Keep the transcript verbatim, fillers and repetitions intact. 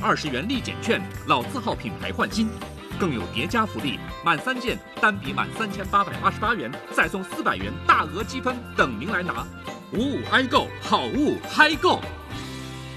二十元立减券，老字号品牌换新。更有叠加福利，满三件单笔满三千八百八十八元，再送四百元大额积分等您来拿。五五 i 购，好物嗨购。